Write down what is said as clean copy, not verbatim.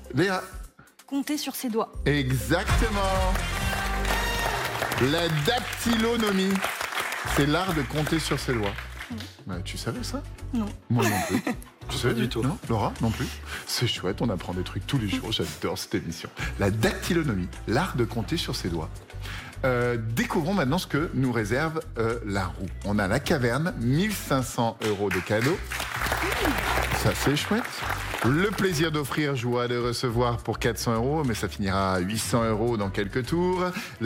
Léa. Compter sur ses doigts. Exactement. La dactylonomie, c'est l'art de compter sur ses doigts. Bah, tu savais ça? Non. Moi non plus. Tu savais du tout. Non, Laura non plus. C'est chouette, on apprend des trucs tous les jours. J'adore cette émission. La dactylonomie, l'art de compter sur ses doigts. Découvrons maintenant ce que nous réserve la roue. On a la caverne, 1500 € de cadeaux. Ça, c'est chouette. Le plaisir d'offrir, joie de recevoir pour 400 €, mais ça finira à 800 € dans quelques tours.